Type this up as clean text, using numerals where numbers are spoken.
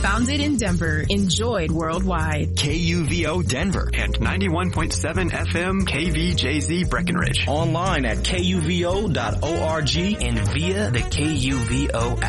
Founded in Denver, enjoyed worldwide. KUVO Denver and 91.7 FM KVJZ Breckenridge. Online at kuvo.org and via the KUVO app.